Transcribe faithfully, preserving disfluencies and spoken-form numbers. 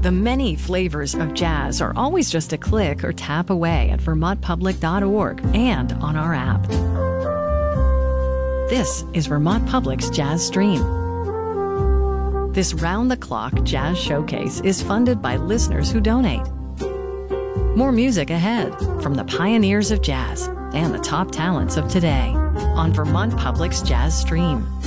The many flavors of jazz are always just a click or tap away at vermont public dot org and on our app. This is Vermont Public's Jazz Stream. This round-the-clock jazz showcase is funded by listeners who donate. More music ahead from the pioneers of jazz and the top talents of today on Vermont Public's Jazz Stream.